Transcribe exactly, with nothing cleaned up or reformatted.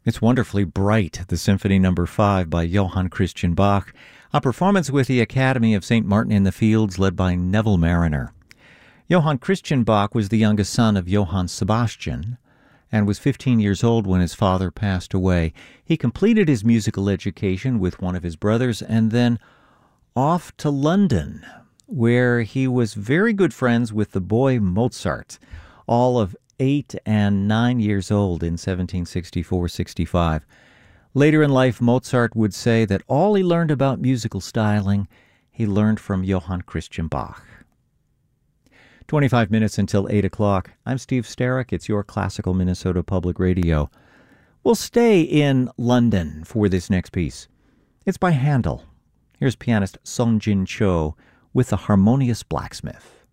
It's wonderfully bright, the Symphony Number five by Johann Christian Bach, a performance with the Academy of Saint Martin in the Fields led by Neville Marriner. Johann Christian Bach was the youngest son of Johann Sebastian and was fifteen years old when his father passed away. He completed his musical education with one of his brothers and then off to London, where he was very good friends with the boy Mozart, all of eight and nine years old in seventeen sixty-four sixty-five. Later in life, Mozart would say that all he learned about musical styling, he learned from Johann Christian Bach. twenty-five minutes until eight o'clock. I'm Steve Starrick. It's your Classical Minnesota Public Radio. We'll stay in London for this next piece. It's by Handel. Here's pianist Sung Jin Cho with The Harmonious Blacksmith.